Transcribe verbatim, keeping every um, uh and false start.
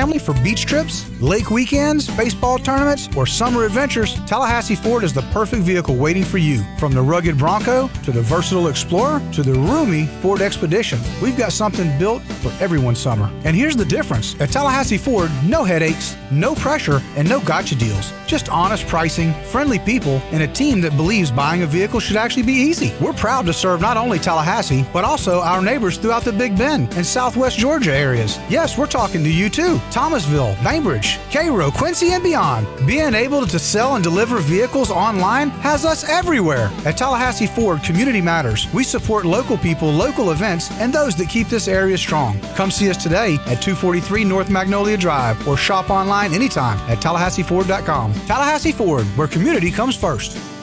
family for beach trips, lake weekends, baseball tournaments, or summer adventures, Tallahassee Ford is the perfect vehicle waiting for you. From the rugged Bronco to the versatile Explorer to the roomy Ford Expedition, we've got something built for everyone's summer. And here's the difference. At Tallahassee Ford, no headaches, no pressure, and no gotcha deals. Just honest pricing, friendly people, and a team that believes buying a vehicle should actually be easy. We're proud to serve not only Tallahassee, but also our neighbors throughout the Big Bend and Southwest Georgia areas. Yes, we're talking to you too. Thomasville, Bainbridge, Cairo, Quincy, and beyond. Being able to sell and deliver vehicles online has us everywhere. At Tallahassee Ford, community matters. We support local people, local events, and those that keep this area strong. Come see us today at two forty-three North Magnolia Drive or shop online anytime at tallahassee ford dot com. Tallahassee Ford, where community comes first.